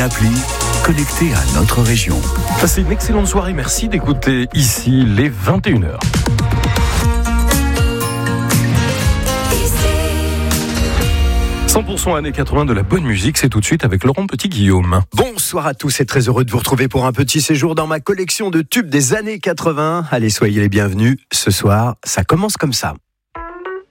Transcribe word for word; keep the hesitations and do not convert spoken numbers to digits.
appli connectée à notre région. Passez une excellente soirée, merci d'écouter ici les vingt et une heures. cent pour cent années quatre-vingts de la bonne musique, c'est tout de suite avec Laurent Petit-Guillaume. Bonsoir à tous et très heureux de vous retrouver pour un petit séjour dans ma collection de tubes des années quatre-vingts. Allez, soyez les bienvenus. Ce soir, ça commence comme ça.